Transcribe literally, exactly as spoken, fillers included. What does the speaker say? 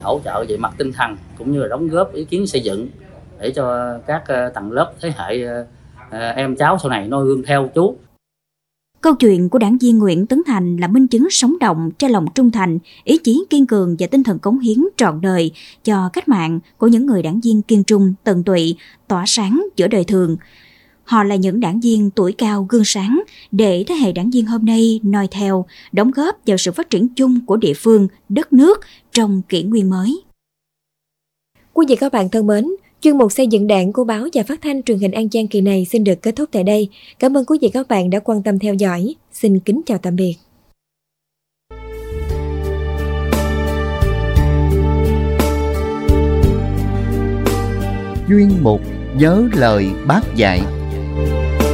hỗ trợ về mặt tinh thần cũng như là đóng góp ý kiến xây dựng để cho các tầng lớp thế hệ em cháu sau này noi gương theo chú. Câu chuyện của đảng viên Nguyễn Tấn Thành là minh chứng sống động cho lòng trung thành, ý chí kiên cường và tinh thần cống hiến trọn đời cho cách mạng của những người đảng viên kiên trung, tận tụy, tỏa sáng giữa đời thường. Họ là những đảng viên tuổi cao gương sáng để thế hệ đảng viên hôm nay noi theo, đóng góp vào sự phát triển chung của địa phương, đất nước trong kỷ nguyên mới. Quý vị các bạn thân mến, chuyên mục xây dựng đảng của báo và phát thanh truyền hình An Giang kỳ này xin được kết thúc tại đây. Cảm ơn quý vị các bạn đã quan tâm theo dõi. Xin kính chào tạm biệt. Chuyên mục Nhớ lời Bác dạy.